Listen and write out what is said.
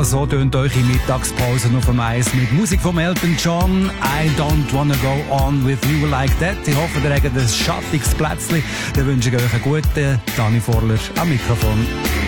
Ja, so tönt eure Mittagspause auf dem Eis mit Musik von Elton John. I don't wanna go on with you like that. Ich hoffe, ihr habt ein schattiges Plätzchen. Dann wünsche ich euch einen guten Dani Vorler am Mikrofon.